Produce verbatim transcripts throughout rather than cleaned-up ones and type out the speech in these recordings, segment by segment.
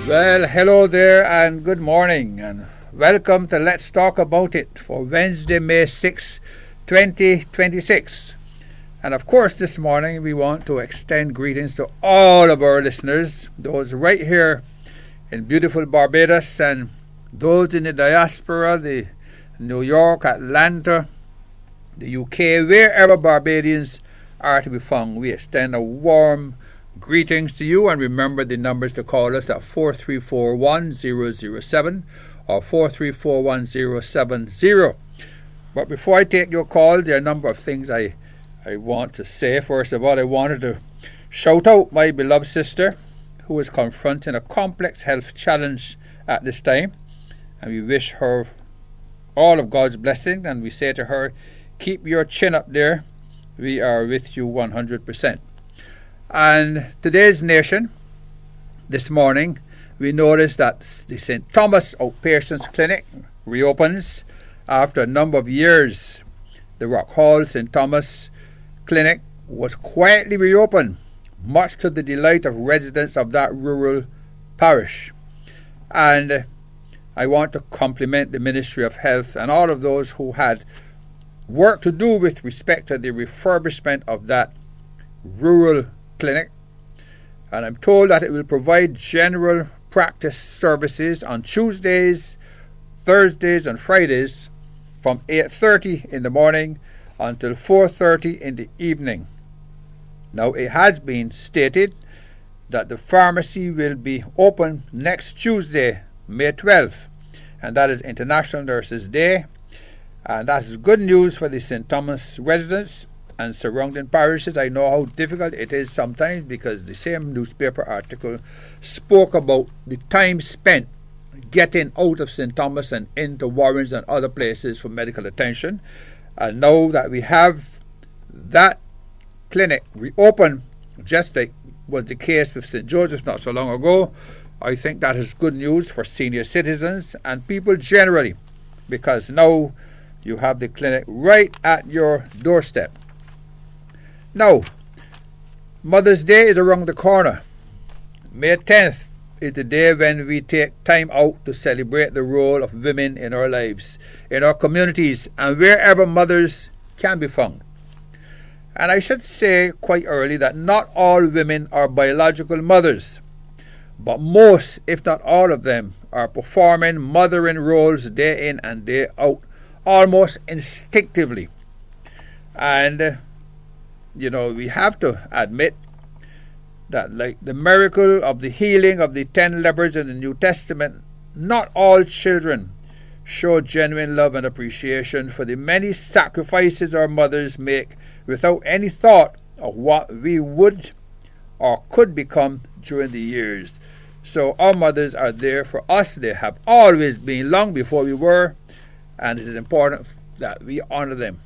Well, hello there and good morning and welcome to Let's Talk About It for Wednesday, May sixth, twenty twenty-six. And of course, this morning we want to extend greetings to all of our listeners, those right here in beautiful Barbados and those in the diaspora, the New York, Atlanta, the U K, wherever Barbadians are to be found. We extend a warm greetings to you, and remember the numbers to call us at four three four one zero zero seven or four three four one zero seven zero. But before I take your call, there are a number of things I, I want to say. First of all, I wanted to shout out my beloved sister who is confronting a complex health challenge at this time, and we wish her all of God's blessing, and we say to her, keep your chin up there. We are with you one hundred percent. And today's nation, this morning, we noticed that the Saint Thomas Outpatients Clinic reopens after a number of years. The Rock Hall Saint Thomas Clinic was quietly reopened, much to the delight of residents of that rural parish. And I want to compliment the Ministry of Health and all of those who had work to do with respect to the refurbishment of that rural clinic, and I'm told that it will provide general practice services on Tuesdays, Thursdays and Fridays from eight thirty in the morning until four thirty in the evening. Now, it has been stated that the pharmacy will be open next Tuesday, May twelfth, and that is International Nurses Day, and that is good news for the Saint Thomas residents and surrounding parishes. I know how difficult it is sometimes because the same newspaper article spoke about the time spent getting out of Saint Thomas and into Warrens and other places for medical attention. And now that we have that clinic reopened, just like was the case with Saint Joseph's not so long ago, I think that is good news for senior citizens and people generally, because now you have the clinic right at your doorstep. Now, Mother's Day is around the corner. May tenth is the day when we take time out to celebrate the role of women in our lives, in our communities, and wherever mothers can be found. And I should say quite early that not all women are biological mothers, but most, if not all of them, are performing mothering roles day in and day out, almost instinctively. And uh, you know, we have to admit that, like the miracle of the healing of the ten lepers in the New Testament, not all children show genuine love and appreciation for the many sacrifices our mothers make without any thought of what we would or could become during the years. So our mothers are there for us. They have always been, long before we were, and it is important that we honor them.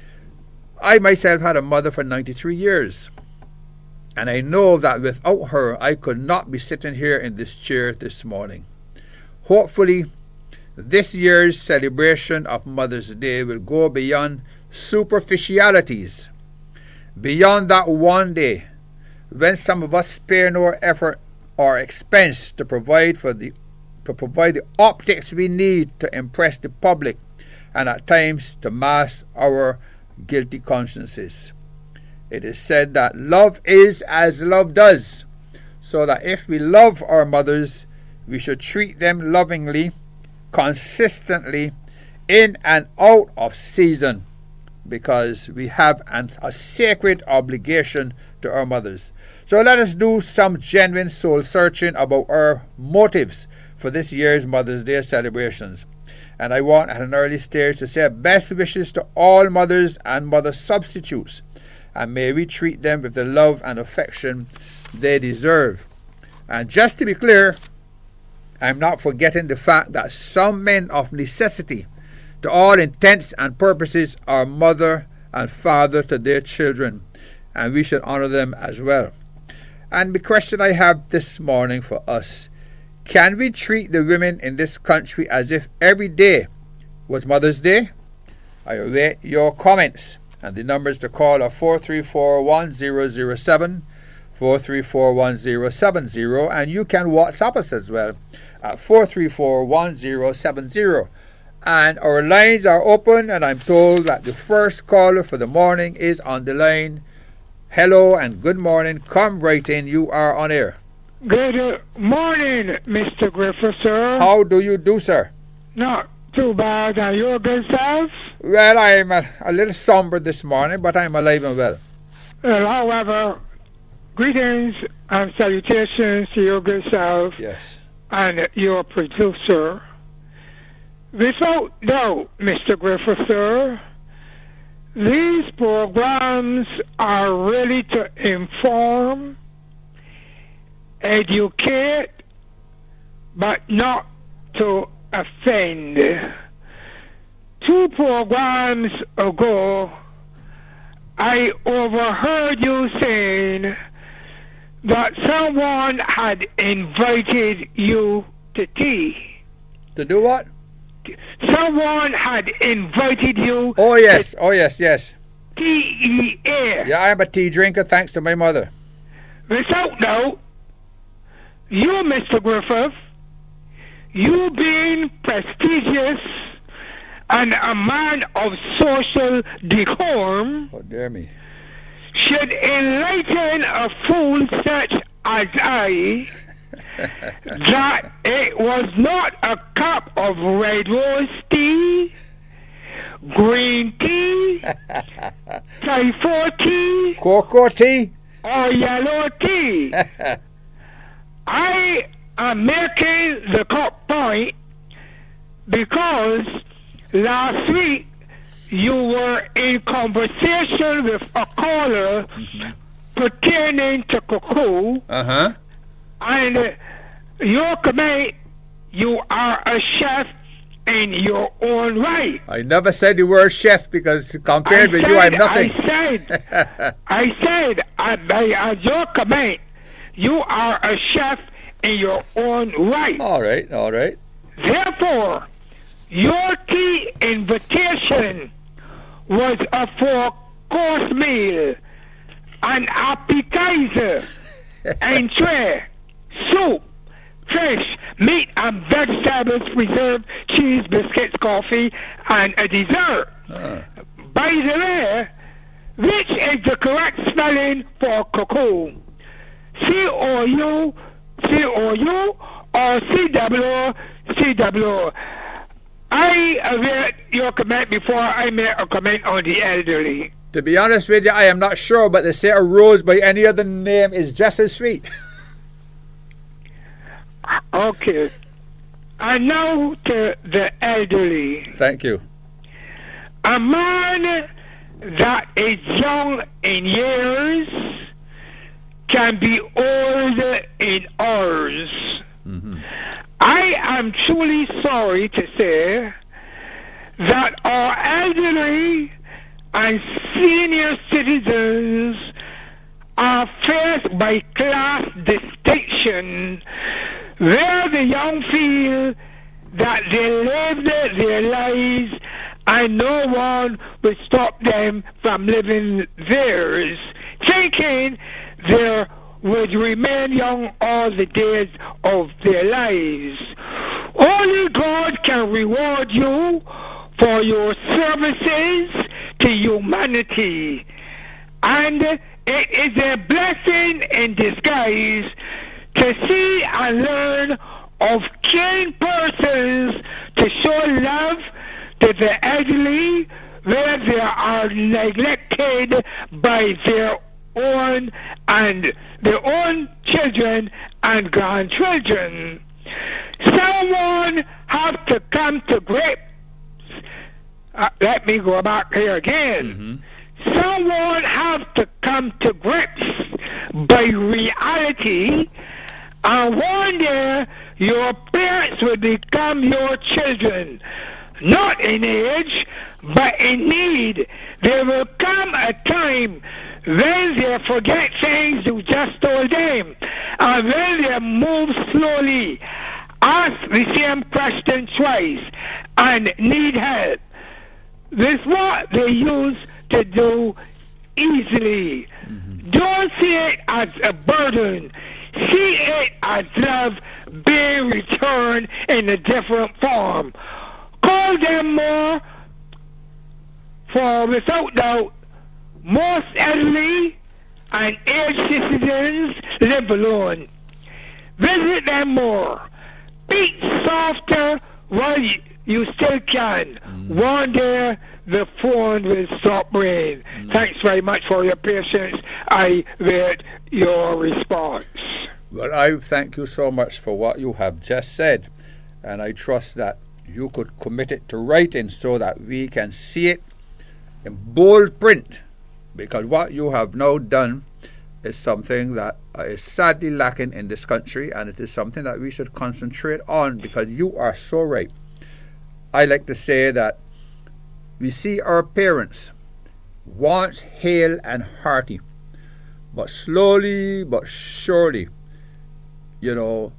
I myself had a mother for ninety-three years, and I know that without her I could not be sitting here in this chair this morning. Hopefully, this year's celebration of Mother's Day will go beyond superficialities, beyond that one day when some of us spare no effort or expense to provide for the to provide the optics we need to impress the public, and at times to mask our guilty consciences. It is said that love is as love does, so that if we love our mothers, we should treat them lovingly, consistently, in and out of season, because we have an, a sacred obligation to our mothers. So let us do some genuine soul searching about our motives for this year's Mother's Day celebrations. And I want at an early stage to say best wishes to all mothers and mother substitutes, and may we treat them with the love and affection they deserve. And just to be clear, I'm not forgetting the fact that some men of necessity, to all intents and purposes, are mother and father to their children, and we should honor them as well. And the question I have this morning for us: can we treat the women in this country as if every day was Mother's Day? I await your comments, and the numbers to call are four three four one zero zero seven, four three four, one zero seven zero, and you can WhatsApp us as well at four three four, one zero seven zero. And our lines are open, and I'm told that the first caller for the morning is on the line. Hello and good morning. Come right in. You are on air. Good uh, morning, Mister Griffith, sir. How do you do, sir? Not too bad. Are you a good self? Well, I'm a, a little somber this morning, but I'm alive and well. Well, however, greetings and salutations to your good self. Yes. And your producer. Without doubt, Mister Griffith, sir, these programs are really to inform, educate, but not to offend. Two programs ago, I overheard you saying that someone had invited you to tea. To do what? Someone had invited you. Oh, yes. Oh, yes, yes. T E A. Yeah, I'm a tea drinker, thanks to my mother. Without doubt, you, Mister Griffith, you being prestigious and a man of social decorum, Oh, dear me. should enlighten a fool such as I that it was not a cup of red rose tea, green tea, typhoid tea, Cocoa tea? or yellow tea. I am making the cup point because last week you were in conversation with a caller mm-hmm. pertaining to cocoa. Uh-huh. And uh, your comment, you are a chef in your own right. I never said the word chef because compared I with said, you, I'm nothing. I said, I said, I, I, as your comment, you are a chef in your own right. All right, all right. Therefore, your tea invitation was a four-course meal, an appetizer, entree, soup, fish, meat and vegetables, preserved, cheese, biscuits, coffee, and a dessert. Uh. By the way, which is the correct spelling for cocoa? C O U, C O U, or C W O, C W O? I read your comment before I made a comment on the elderly. To be honest with you, I am not sure, but to say a rose by any other name is just as sweet. Okay. And now to the elderly. Thank you. A man that is young in years can be old in hours. Mm-hmm. I am truly sorry to say that our elderly and senior citizens are faced by class distinction, where the young feel that they lived their lives and no one will stop them from living theirs, thinking they would remain young all the days of their lives. Only God can reward you for your services to humanity, and it is a blessing in disguise to see and learn of kind persons to show love to the elderly where they are neglected by their own and their own children and grandchildren. Someone have to come to grips. Uh, let me go back here again. Mm-hmm. Someone have to come to grips by reality, and one day your parents will become your children, not in age, but in need. There will come a time when they forget things you just told them, and when they move slowly, ask the same question twice, and need help. This is what they used to do easily. Mm-hmm. Don't see it as a burden. See it as love being returned in a different form. Call them more, for without doubt, most elderly and aged citizens live alone. Visit them more. Speak softer while you, you still can. Mm. One day the phone will stop ringing. Mm. Thanks very much for your patience. I wait your response. Well, I thank you so much for what you have just said, and I trust that you could commit it to writing so that we can see it in bold print, because what you have now done is something that is sadly lacking in this country, and it is something that we should concentrate on, because you are so right. I like to say that we see our parents once hale and hearty, but slowly but surely, you know,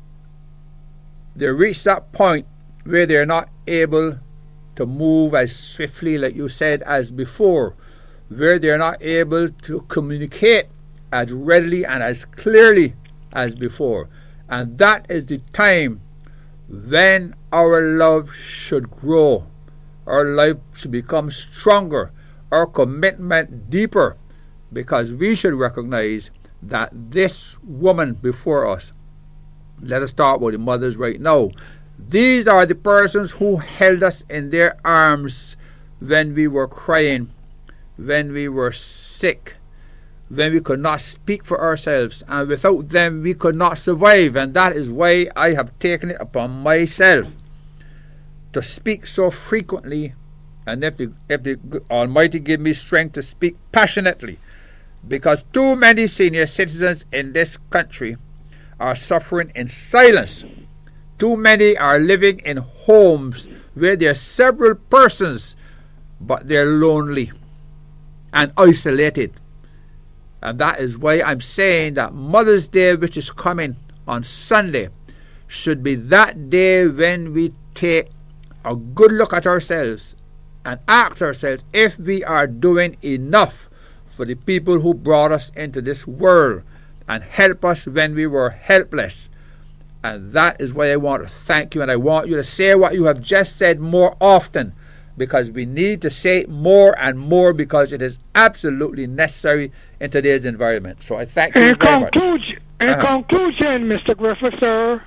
they reach that point where they're not able to move as swiftly, like you said, as before, where they're not able to communicate as readily and as clearly as before. And that is the time when our love should grow, our life should become stronger, our commitment deeper, because we should recognize that this woman before us, let us start with the mothers right now, these are the persons who held us in their arms when we were crying, when we were sick, when we could not speak for ourselves, and without them we could not survive. And that is why I have taken it upon myself to speak so frequently, and if the, if the Almighty give me strength to speak passionately, because too many senior citizens in this country are suffering in silence. Too many are living in homes where there are several persons, but they're lonely and isolated. And that is why I'm saying that Mother's Day, which is coming on Sunday, should be that day when we take a good look at ourselves and ask ourselves if we are doing enough for the people who brought us into this world and help us when we were helpless. And that is why I want to thank you, and I want you to say what you have just said more often, because we need to say it more and more, because it is absolutely necessary in today's environment. So I thank you in very much. In uh-huh. conclusion, Mister Griffith, sir,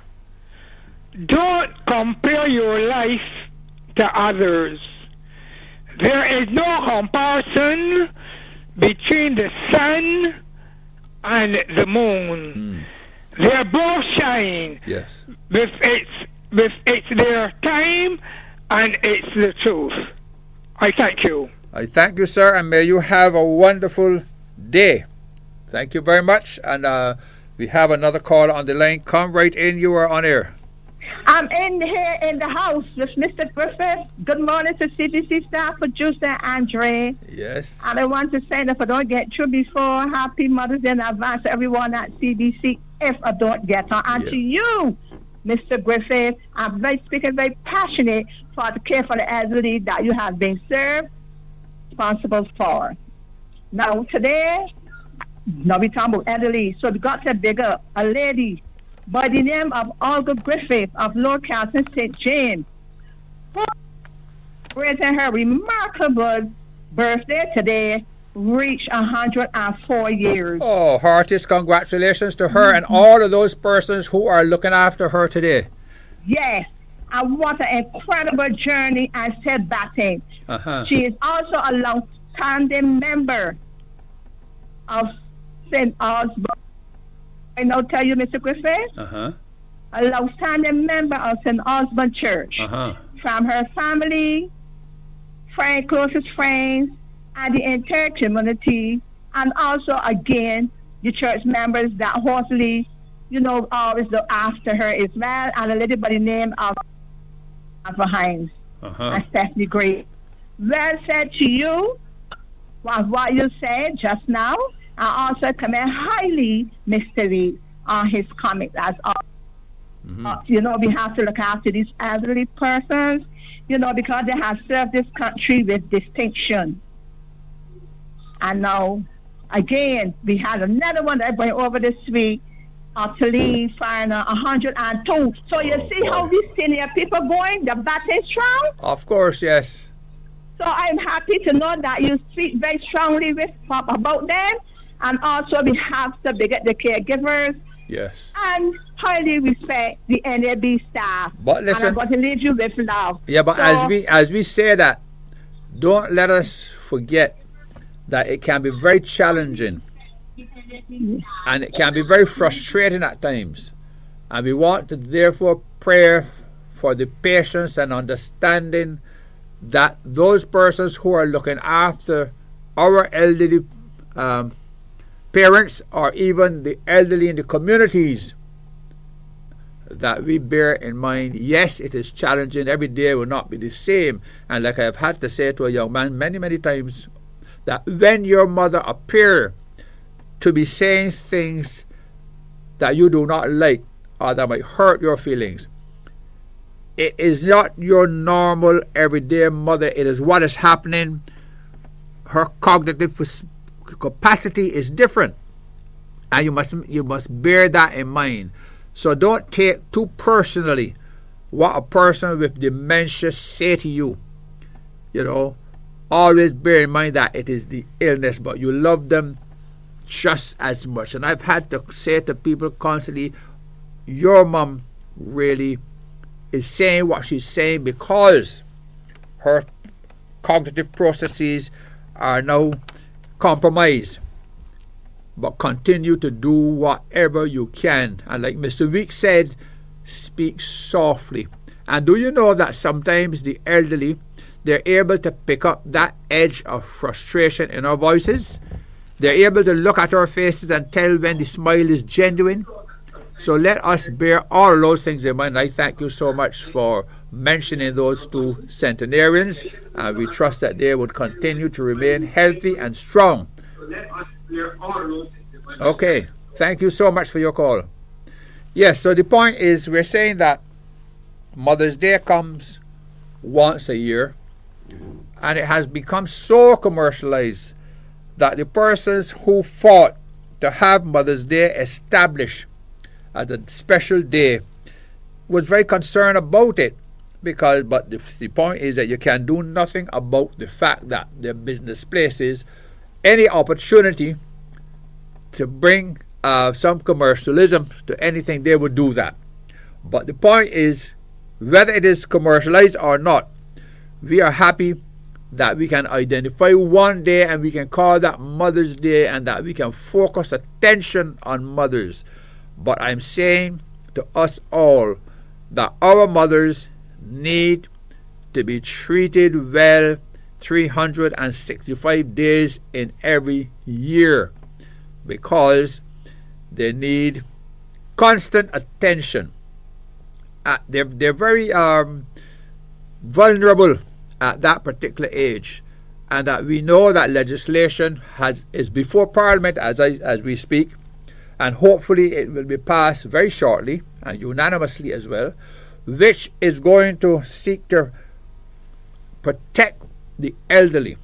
don't compare your life to others. There is no comparison between the sun and the moon. Mm. They both shine. Yes. With its, with its their time, and it's the truth. I thank you. I thank you, sir, and may you have a wonderful day. Thank you very much. And uh, we have another call on the line. Come right in. You are on air. I'm in here in the house with Mister Griffith. Good morning to C B C staff, producer Andre. Yes. And I want to say that if I don't get through before, happy Mother's Day in advance to everyone at C B C if I don't get on. And yeah. to you, Mister Griffith, I'm very speaking very passionate for the care for the elderly that you have been served, responsible for. Now today, now we're talking about elderly, so we got to big up a lady by the name of Olga Griffith of Lower Carlton, Saint James, who celebrating her remarkable birthday today, reached one hundred four years. Oh, heartiest congratulations to her mm-hmm. and all of those persons who are looking after her today. Yes, and what an incredible journey and setbacking. Uh-huh. She is also a long-standing member of Saint Osborne. I now tell you, Mister Griffith, uh-huh. a long-standing member of Saint Osborne Church. Uh-huh. From her family, friend, closest friends, and the entire community, and also, again, the church members that hopefully, you know, always look after her as well, and a lady by the name of Alpha Hines uh-huh. and Stephanie Gray. Well said to you, was what you said just now. I also commend highly Mister Reed on his comments as well. Mm-hmm. Uh, you know, we have to look after these elderly persons, you know, because they have served this country with distinction. And now, again, we had another one that went over this week, Utterly final one hundred two. So you oh, see boy. how we senior people going, the battle is strong? Of course, yes. So I'm happy to know that you speak very strongly with about them. And also we have to big up the caregivers. Yes. And highly respect the N A B staff. But listen, and I'm going to leave you with love. Yeah, but so, as we as we say that, don't let us forget that it can be very challenging. And it can be very frustrating at times. And we want to therefore pray for the patience and understanding that those persons who are looking after our elderly um, parents or even the elderly in the communities, that we bear in mind, yes, it is challenging. Every day will not be the same. And like I have had to say to a young man many, many times, that when your mother appears to be saying things that you do not like or that might hurt your feelings, it is not your normal everyday mother. It is what is happening. Her cognitive capacity is different, and you must you must bear that in mind. So don't take too personally what a person with dementia say to you. You know, always bear in mind that it is the illness, but you love them just as much. And I've had to say to people constantly, your mom really is saying what she's saying because her cognitive processes are now compromised. But continue to do whatever you can. And like Mister Weeks said, speak softly. And do you know that sometimes the elderly, they're able to pick up that edge of frustration in our voices? They're able to look at our faces and tell when the smile is genuine. So let us bear all of those things in mind. I thank you so much for mentioning those two centenarians. And we trust that they would continue to remain healthy and strong. Okay, thank you so much for your call. Yes, so the point is we're saying that Mother's Day comes once a year, and it has become so commercialized that the persons who fought to have Mother's Day established as a special day was very concerned about it, because but the, the point is that you can do nothing about the fact that their business places any opportunity to bring uh, some commercialism to anything, they would do that. But the point is, whether it is commercialized or not, we are happy that we can identify one day and we can call that Mother's Day, and that we can focus attention on mothers. But I'm saying to us all that our mothers need to be treated well three hundred sixty-five days in every year, because they need constant attention. Uh, they're, they're very um, vulnerable at that particular age, and that we know that legislation has is before Parliament as I, as we speak, and hopefully it will be passed very shortly and unanimously as well, which is going to seek to protect the elderly.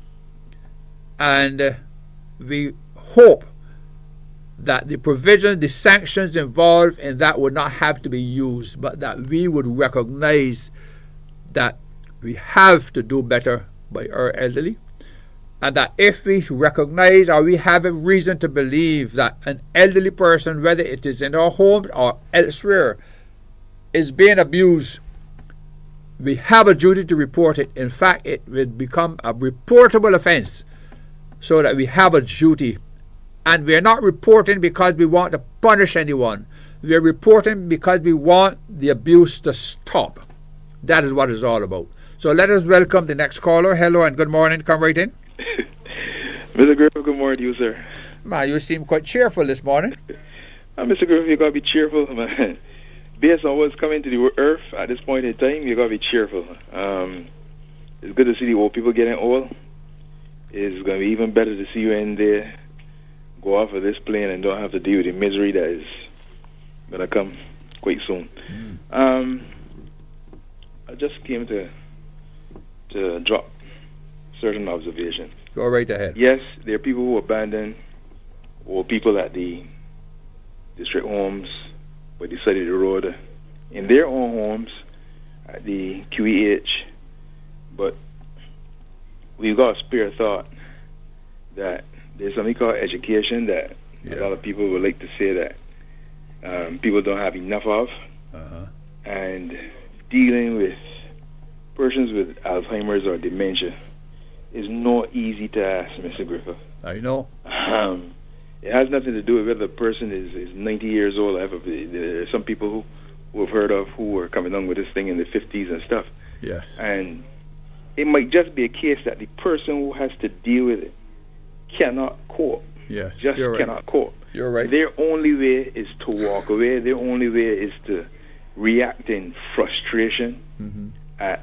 And uh, we hope that the provisions, the sanctions involved in that would not have to be used, but that we would recognize that we have to do better by our elderly, and that if we recognize or we have a reason to believe that an elderly person, whether it is in our home or elsewhere, is being abused, we have a duty to report it. In fact, it will become a reportable offense, so that we have a duty. And we are not reporting because we want to punish anyone. We are reporting because we want the abuse to stop. That is what it's all about. So let us welcome the next caller. Hello and good morning. Come right in. Mister Griff, good morning to you, sir. Man, you seem quite cheerful this morning. Uh, Mister Griff, you got to be cheerful, man. Based on what's coming to the earth at this point in time, you got to be cheerful. Um, it's good to see the old people getting old. It's going to be even better to see you in there, go off of this plane and don't have to deal with the misery that is going to come quite soon. Mm. Um, I just came to to drop certain observations. Go right ahead. Yes, there are people who abandon, or people at the district homes by the side of the road in their own homes at the Q E H. But we've got to spare thought that there's something called education that yeah. a lot of people would like to say that um, people don't have enough of. Uh-huh. And dealing with persons with Alzheimer's or dementia is not easy task, Mister Griffith. I know. Um, it has nothing to do with whether the person is, is ninety years old. I have a, there are some people who, who have heard of who were coming on with this thing in the fifties and stuff. Yes. And it might just be a case that the person who has to deal with it cannot cope. Yes. Just You're right. cannot cope. You're right. Their only way is to walk away. Their only way is to react in frustration mm-hmm. at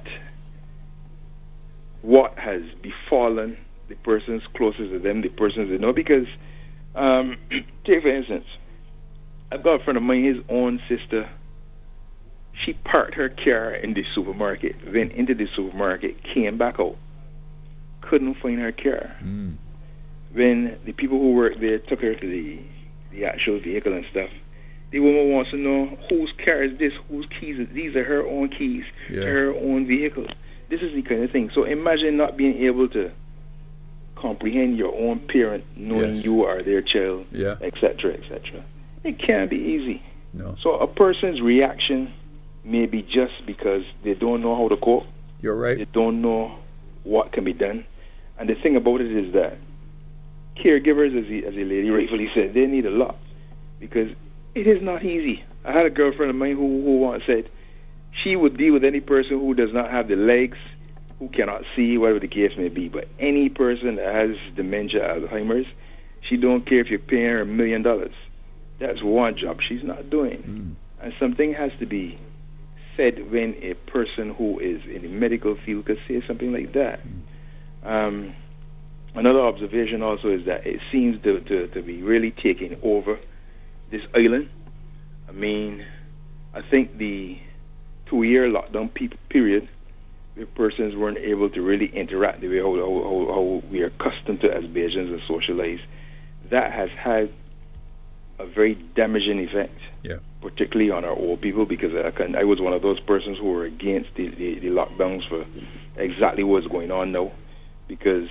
what has befallen the persons closest to them, the persons they know. Because, um, take for instance, I've got a friend of mine, his own sister. She parked her car in the supermarket, went into the supermarket, came back out, couldn't find her car. Mm. When the people who worked there took her to the, the actual vehicle and stuff, the woman wants to know whose car is this, whose keys is these are her own keys yeah. to her own vehicle. This is the kind of thing. So imagine not being able to comprehend your own parent knowing yes. you are their child, yeah. et cetera, et cetera. It can't be easy. No. So a person's reaction may be just because they don't know how to cope. You're right. They don't know what can be done. And the thing about it is that caregivers, as the, as the lady rightfully said, they need a lot. Because it is not easy. I had a girlfriend of mine who, who once said she would deal with any person who does not have the legs, who cannot see, whatever the case may be. But any person that has dementia, Alzheimer's, she don't care if you're paying her a million dollars. That's one job she's not doing. Mm. And something has to be said when a person who is in the medical field could say something like that. Mm. Um, another observation also is that it seems to, to, to be really taking over this island. I mean, I think the two-year lockdown pe- period, where persons weren't able to really interact the way how, how, how we are accustomed to as Bajans and socialize, that has had a very damaging effect, yeah. particularly on our old people, because I, can, I was one of those persons who were against the, the, the lockdowns for exactly what's going on now, because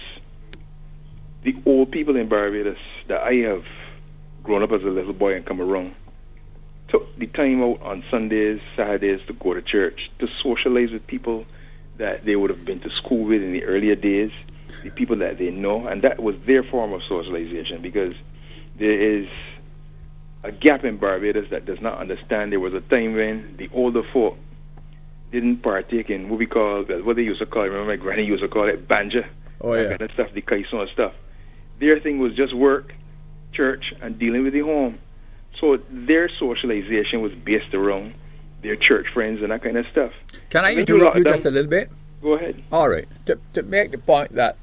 the old people in Barbados that I have grown up as a little boy and come around took the time out on Sundays, Saturdays to go to church, to socialize with people that they would have been to school with in the earlier days, the people that they know, and that was their form of socialization, because there is a gap in Barbados that does not understand. There was a time when the older folk didn't partake in what we call, well, what they used to call it, remember my granny used to call it banja, oh, that yeah. kind of stuff, the kaison stuff. Their thing was just work, church, and dealing with the home. So their socialization was based around their church friends and that kind of stuff. Can I interrupt you just a little bit? Go ahead. All right. To, to make the point that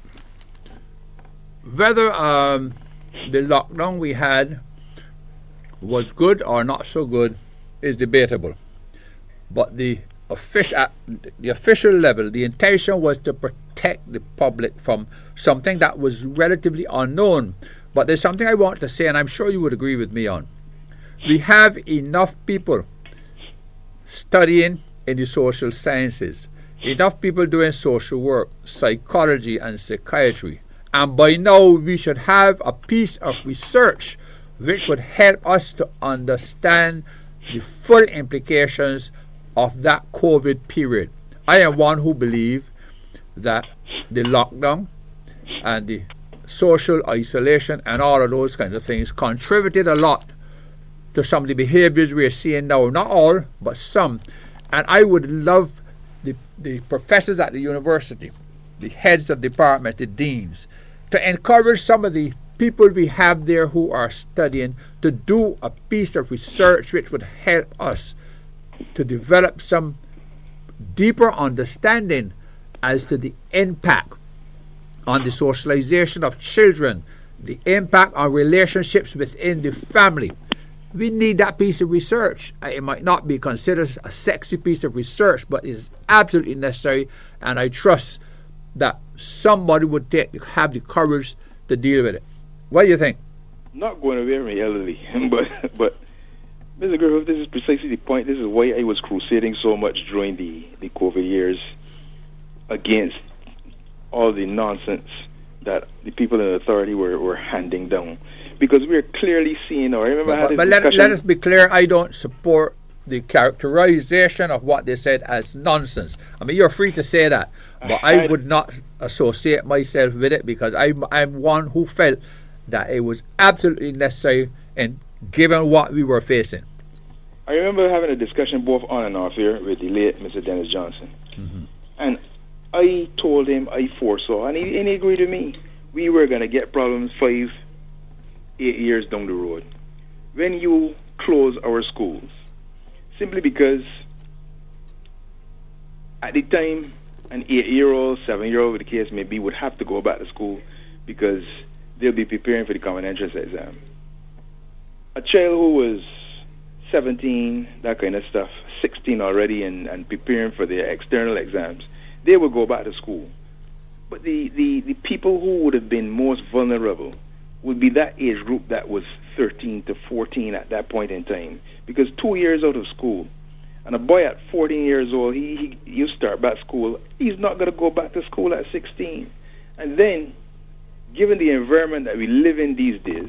whether um, the lockdown we had was good or not so good is debatable. But the official, at the official level, the intention was to protect the public from something that was relatively unknown. But there's something I want to say, and I'm sure you would agree with me on. We have enough people studying in the social sciences, enough people doing social work, psychology and psychiatry, and by now we should have a piece of research which would help us to understand the full implications of that COVID period. I am one who believes that the lockdown and the social isolation and all of those kinds of things contributed a lot to some of the behaviors we are seeing now. Not all, but some. And I would love the, the professors at the university, the heads of departments, the deans, to encourage some of the people we have there who are studying to do a piece of research which would help us to develop some deeper understanding as to the impact on the socialization of children, the impact on relationships within the family. We need that piece of research. It might not be considered a sexy piece of research, but it is absolutely necessary, and I trust that somebody would take have the courage to deal with it. What do you think? Not going away from the elderly, but but Mister Griffith, this is precisely the point. This is why I was crusading so much during the, the COVID years against all the nonsense that the people in authority were, were handing down. Because we're clearly seeing, or I remember but, I had but, a but let, discussion. let us be clear, I don't support the characterization of what they said as nonsense. I mean, you're free to say that, but I, I would not associate myself with it, because I'm, I'm one who felt that it was absolutely necessary, and given what we were facing. I remember having a discussion both on and off here with the late Mister Dennis Johnson. Mm-hmm. And I told him, I foresaw, and he, and he agreed with me, we were going to get problems five, eight years down the road when you close our schools. Simply because at the time, an eight-year-old, seven-year-old, the case may be, would have to go back to school because they'll be preparing for the common entrance exam. A child who was seventeen, that kind of stuff, sixteen already, and, and preparing for their external exams, they would go back to school. But the, the, the people who would have been most vulnerable would be that age group that was thirteen to fourteen at that point in time. Because two years out of school, and a boy at fourteen years old, he, he you start back school, he's not going to go back to school at sixteen. And then, given the environment that we live in these days,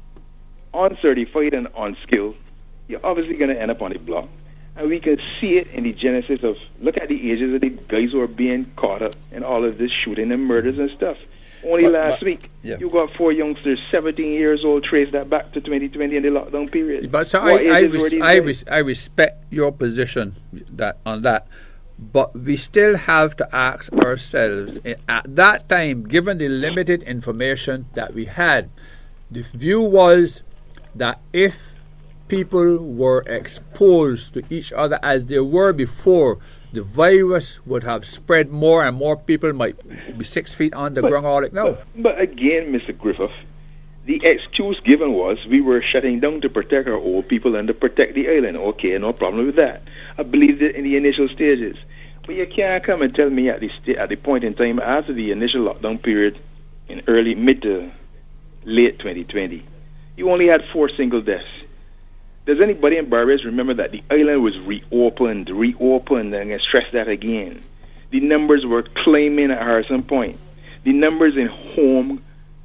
uncertified and unskilled, you're obviously going to end up on the block. And we can see it in the genesis of, look at the ages of the guys who are being caught up in all of this shooting and murders and stuff. Only but, last but, week, yeah. you got four youngsters, seventeen years old, traced that back to twenty twenty in the lockdown period. But so What I, I, ages were res- these I, guys? res- I respect your position that on that, but we still have to ask ourselves, eh, at that time, given the limited information that we had, the view was that if people were exposed to each other as they were before, the virus would have spread more, and more people might be six feet on the But- ground all like no. But, but again, Mister Griffith, the excuse given was we were shutting down to protect our old people and to protect the island. Okay, no problem with that. I believed it in the initial stages. But you can't come and tell me at the sta- at the point in time after the initial lockdown period in early, mid to late twenty twenty, you only had four single deaths. Does anybody in Barbados remember that the island was reopened, reopened, and I'm going to stress that again? The numbers were climbing at Harrison Point. The numbers in home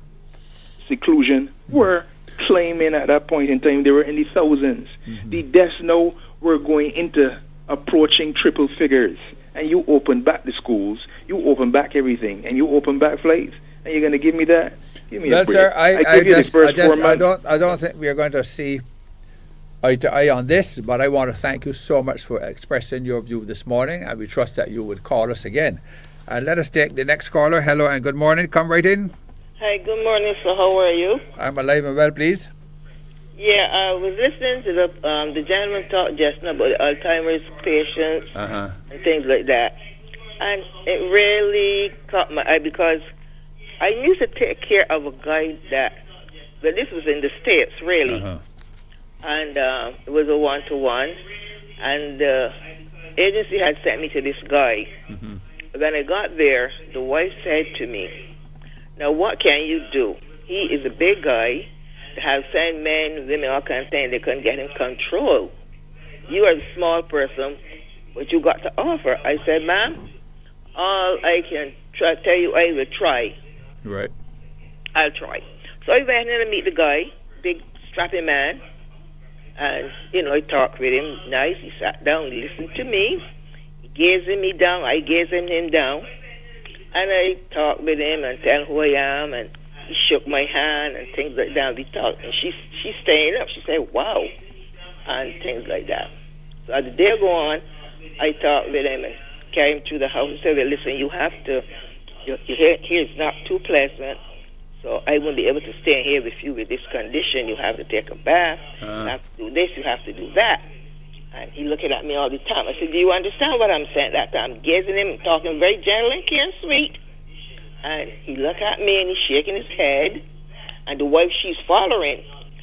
seclusion were climbing at that point in time. They were in the thousands. Mm-hmm. The deaths now were going into approaching triple figures. And you open back the schools, you open back everything, and you open back flights. And you're going to give me that? Give me Well, a break. sir, I, I, I, give you just, the first I, just, four I months. don't, I don't think we are going to see eye to eye on this, but I want to thank you so much for expressing your view this morning, and we trust that you would call us again. And let us take the next caller. Hello and good morning. Come right in. Hi, good morning, sir. How are you? I'm alive and well, please. Yeah, I was listening to the um, the gentleman talk just now about the Alzheimer's patients Uh-huh. and things like that. And it really caught my eye because I used to take care of a guy that, but this was in the States, really. Uh-huh. And uh, it was a one-to-one. And the agency had sent me to this guy. Mm-hmm. When I got there, the wife said to me, now what can you do? He is a big guy. They have sent men, women, all kinds of things. They couldn't get him control. You are a small person. What you got to offer? I said, ma'am, all I can try, tell you, I will try. Right. I'll try. So I went in and meet the guy, big strappy man. And, you know, I talked with him nice. He sat down, listened to me. He gazing me down. I gazing him down. And I talked with him and tell him who I am. And he shook my hand and things like that. We talked. And she, she's staying up. She said, wow. And things like that. So as the day go on, I talked with him and carried him to the house. He said, well, listen, you have to, your, your hair here is not too pleasant. So I won't be able to stay here with you with this condition. You have to take a bath. Uh. You have to do this. You have to do that. And he looking at me all the time. I said, do you understand what I'm saying? That time, I'm gazing at him, talking very gentle and care and sweet. And he look at me and he's shaking his head. And the wife, she's following.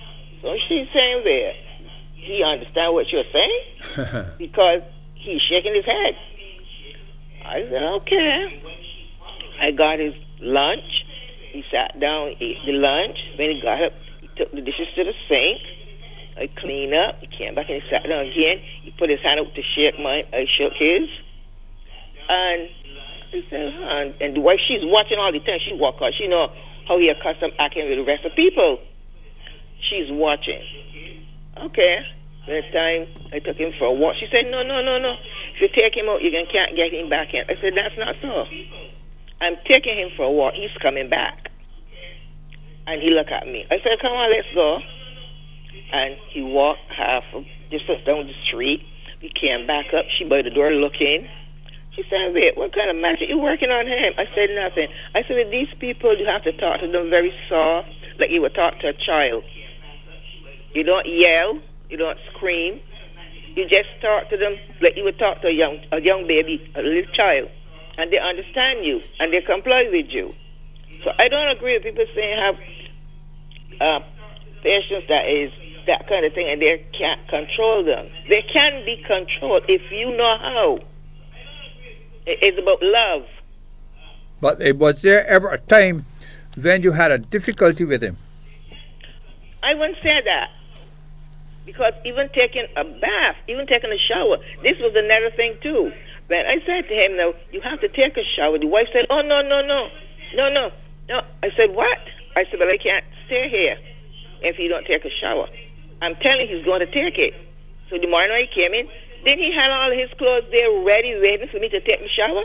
So she's saying, well, he understand what you're saying? Because he's shaking his head. I said, okay. I got his lunch. He sat down, ate the lunch. When he got up, he took the dishes to the sink. I cleaned up. He came back and he sat down again. He put his hand out to shake mine. I shook his. And I said, huh. And, and the wife, she's watching all the time. She walk out. She know how he accustomed acting with the rest of people. She's watching. Okay. That time, I took him for a walk. She said, no, no, no, no. If you take him out, you can't get him back in. I said, that's not so. I'm taking him for a walk. He's coming back. And he looked at me. I said, come on, let's go. And he walked half a distance down the street. He came back up. She by the door looking. She said, wait, what kind of magic you working on him? I said, nothing. I said, with these people, you have to talk to them very soft, like you would talk to a child. You don't yell. You don't scream. You just talk to them like you would talk to a young, a young baby, a little child. And they understand you, and they comply with you. So I don't agree with people saying have uh, patients that is that kind of thing, and they can't control them. They can be controlled if you know how. It's about love. But uh, was there ever a time when you had a difficulty with him? I wouldn't say that. Because even taking a bath, even taking a shower, this was another thing too. When I said to him, no, you have to take a shower, the wife said, oh, no, no, no, no, no, no. I said, what? I said, but I can't stay here if you don't take a shower. I'm telling you, he's going to take it. So the morning he came in, then he had all his clothes there ready, waiting for me to take the shower.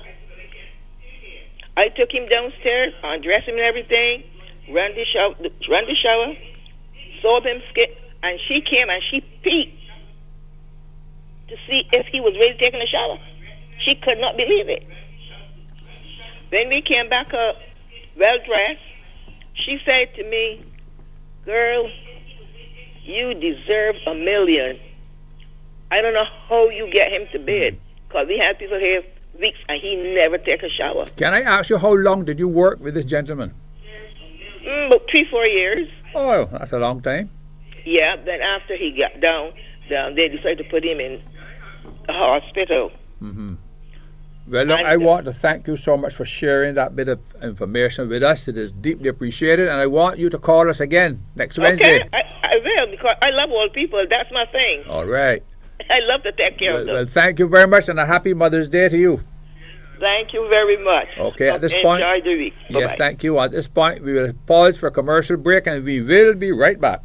I took him downstairs, undressed him and everything, ran the shower, ran the shower, soap him, skin, and she came and she peeked to see if he was really taking a shower. She could not believe it. Then we came back up, well-dressed. She said to me, girl, you deserve a million. I don't know how you get him to bed, because we had people here weeks and he never take a shower. Can I ask you, how long did you work with this gentleman? Mm, about three, four years. Oh, that's a long time. Yeah, then after he got down, down they decided to put him in a hospital. Mm-hmm. Well, look, I want to thank you so much for sharing that bit of information with us. It is deeply appreciated, and I want you to call us again next Wednesday. Okay, I, I will, because I love old people. That's my thing. All right. I love to take care well, of them. Well, thank you very much, and a happy Mother's Day to you. Thank you very much. Okay, at this Enjoy point... Enjoy the week. Bye-bye. Yes, thank you. At this point, we will pause for a commercial break, and we will be right back.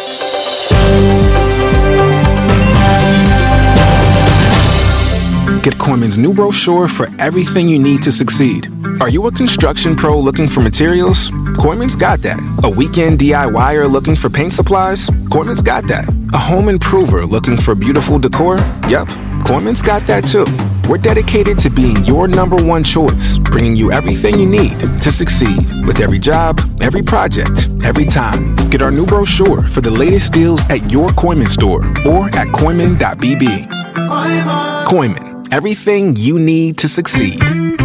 Get Koyman's new brochure for everything you need to succeed. Are you a construction pro looking for materials? Koyman's got that. A weekend DIYer looking for paint supplies? Koyman's got that. A home improver looking for beautiful decor? Yep, Koyman's got that too. We're dedicated to being your number one choice, bringing you everything you need to succeed with every job, every project, every time. Get our new brochure for the latest deals at your Koyman store or at koyman dot b b. Koyman. Koyman, everything you need to succeed.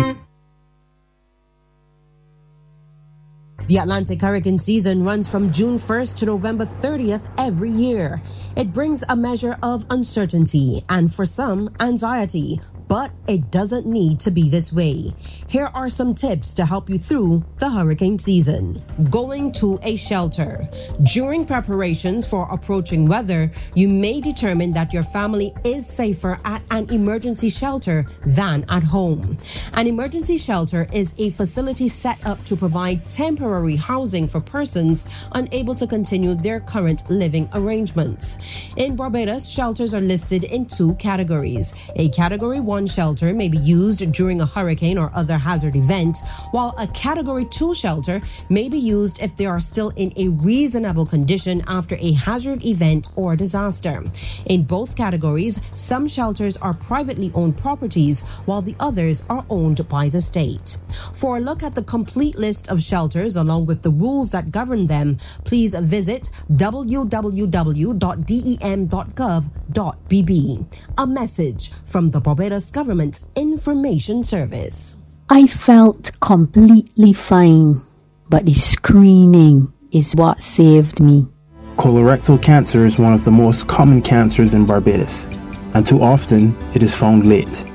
The Atlantic hurricane season runs from June first to November thirtieth every year. It brings a measure of uncertainty and, for some, anxiety. But it doesn't need to be this way. Here are some tips to help you through the hurricane season. Going to a shelter. During preparations for approaching weather, you may determine that your family is safer at an emergency shelter than at home. An emergency shelter is a facility set up to provide temporary housing for persons unable to continue their current living arrangements. In Barbados, shelters are listed in two categories. A Category one shelter may be used during a hurricane or other hazard event, while a Category two shelter may be used if they are still in a reasonable condition after a hazard event or disaster. In both categories, some shelters are privately owned properties, while the others are owned by the state. For a look at the complete list of shelters along with the rules that govern them, please visit w w w dot d e m dot gov dot b b. A message from the Barbados Government Information Service. I felt completely fine, but the screening is what saved me. Colorectal cancer is one of the most common cancers in Barbados, and too often it is found late.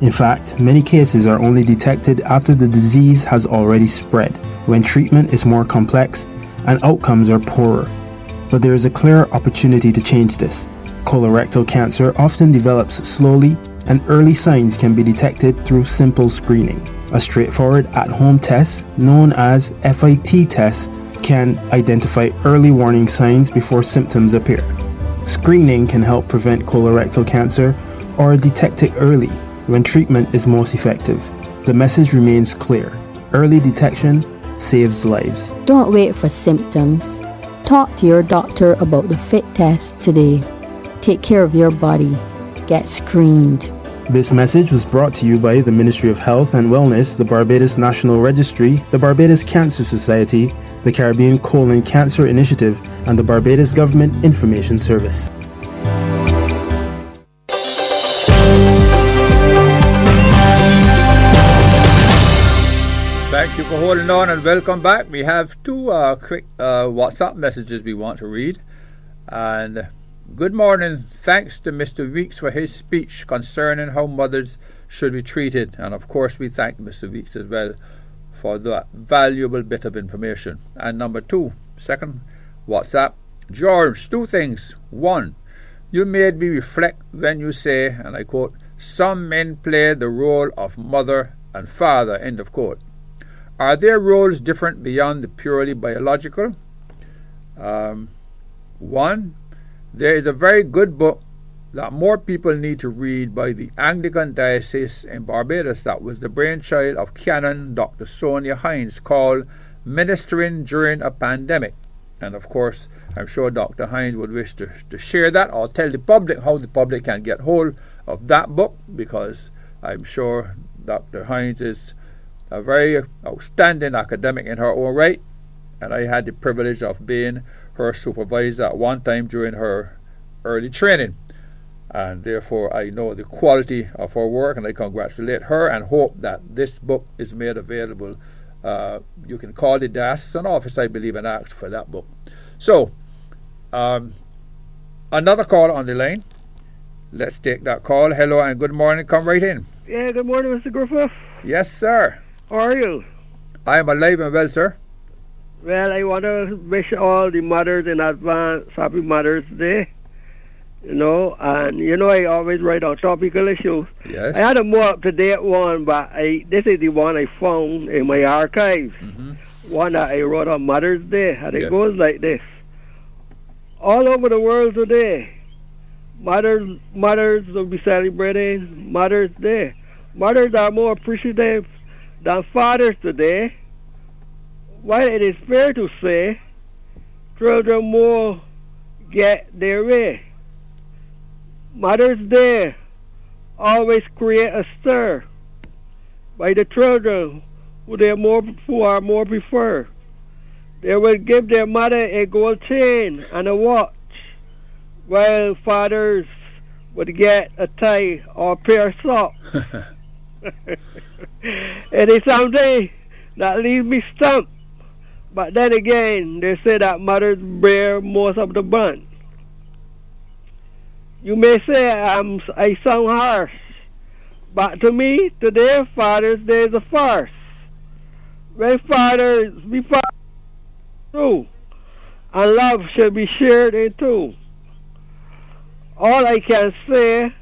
In fact, many cases are only detected after the disease has already spread, when treatment is more complex and outcomes are poorer. But there is a clear opportunity to change this. Colorectal cancer often develops slowly, and early signs can be detected through simple screening. A straightforward at-home test known as F I T test can identify early warning signs before symptoms appear. Screening can help prevent colorectal cancer or detect it early when treatment is most effective. The message remains clear. Early detection saves lives. Don't wait for symptoms. Talk to your doctor about the FIT test today. Take care of your body. Get screened. This message was brought to you by the Ministry of Health and Wellness, the Barbados National Registry, the Barbados Cancer Society, the Caribbean Colon Cancer Initiative, and the Barbados Government Information Service. Thank you for holding on and welcome back. We have two uh, quick uh, WhatsApp messages we want to read. And good morning. Thanks to Mister Weeks for his speech concerning how mothers should be treated. And of course, we thank Mister Weeks as well for that valuable bit of information. And number two, second WhatsApp. George, two things. One, you made me reflect when you say, and I quote, some men play the role of mother and father, end of quote. Are their roles different beyond the purely biological? Um, one, there is a very good book that more people need to read by the Anglican Diocese in Barbados that was the brainchild of Canon Doctor Sonia Hines, called Ministering During a Pandemic. And of course, I'm sure Doctor Hines would wish to, to share that or tell the public how the public can get hold of that book, because I'm sure Doctor Hines is a very outstanding academic in her own right, and I had the privilege of being her supervisor at one time during her early training, and therefore I know the quality of her work, and I congratulate her and hope that this book is made available. Uh, you can call the diocesan office, I believe, and ask for that book. So um, another call on the line. Let's take that call. Hello and good morning. Come right in. Yeah, good morning, Mister Griffith. Yes, sir. How are you? I am alive and well, sir. Well, I want to wish all the mothers in advance Happy Mother's Day. You know, and you know I always write on topical issues. Yes. I had a more up-to-date one, but I this is the one I found in my archives. Mm-hmm. One that I wrote on Mother's Day, and yeah. it goes like this. All over the world today, mothers, mothers will be celebrating Mother's Day. Mothers are more appreciative than fathers today. While it is fair to say, children more get their way. Mother's Day always create a stir by the children who they more who are more preferred. They will give their mother a gold chain and a watch, while fathers would get a tie or a pair of socks. It is something that leaves me stumped. But then again, they say that mothers bear most of the brunt. You may say I'm, I sound harsh, but to me, today, Father's Day is a farce. When fathers be fathers too, and love should be shared in two. All I can say, and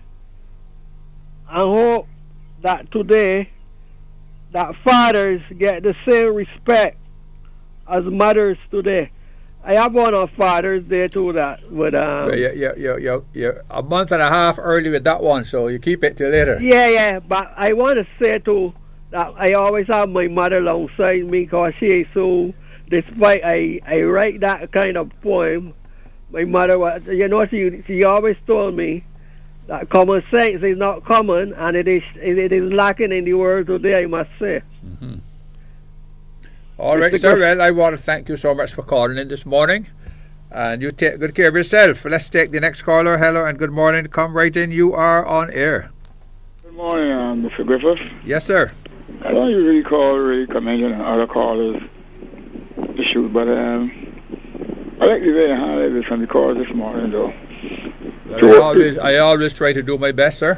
hope that today, that fathers get the same respect as mothers today. I have one on Father's Day too. That with um. Yeah, yeah, yeah, yeah, yeah. A month and a half early with that one, so you keep it till later. Yeah, yeah. But I want to say too that I always have my mother alongside me, because she is so. Despite I, I write that kind of poem, my mother was. You know, she she always told me that common sense is not common, and it is it is lacking in the world today, I must say. Mm-hmm. All right, sir. Well, I want to thank you so much for calling in this morning. And you take good care of yourself. Let's take the next caller. Hello and good morning. Come right in. You are on air. Good morning, um, Mister Griffith. Yes, sir. I don't usually call, really commenting on other callers' issues, but um, I like the way I highlighted from the call this morning, though. But I always, I always try to do my best, sir.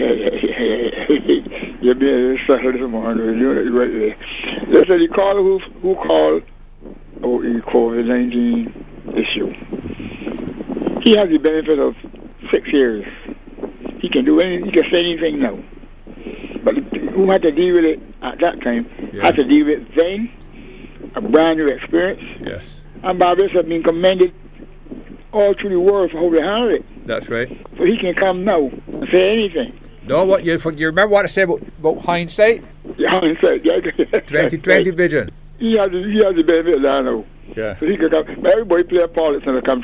You're being settled this morning. You're doing it right there. Listen, the caller who, who called about the COVID nineteen issue, he has the benefit of six years. He can do anything, he can say anything now. But who had to deal with it at that time yeah. had to deal with it then, a brand new experience. Yes. And Barbados has been commended all through the world for how they handle it. That's right. So he can come now and say anything. No, what you you remember what I said about, about hindsight? Yeah, hindsight, yeah. twenty twenty vision. He has, he has the benefit of that now. Yeah. So he can come. But everybody play politics in the country.